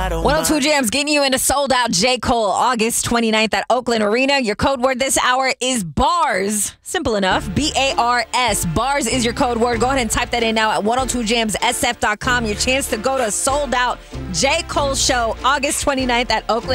102 Jams getting you into sold out J. Cole August 29th at Oakland Arena. Your code word this hour is BARS. Simple enough. BARS. BARS is your code word. Go ahead and type that in now at 102jamssf.com. Your chance to go to sold out J. Cole show August 29th at Oakland